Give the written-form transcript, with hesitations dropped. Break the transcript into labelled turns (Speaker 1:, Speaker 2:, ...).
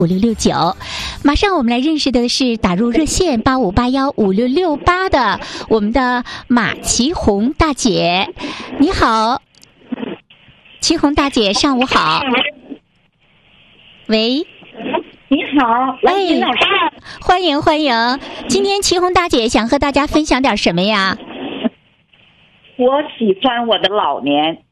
Speaker 1: 5669，马上我们来认识的是打入热线85815668的我们的马其红大姐。你好，其红大姐，上午好。喂，
Speaker 2: 你好，兰心老师，
Speaker 1: 欢迎欢迎。今天其红大姐想和大家分享点什么呀？
Speaker 2: 我喜欢我的老年，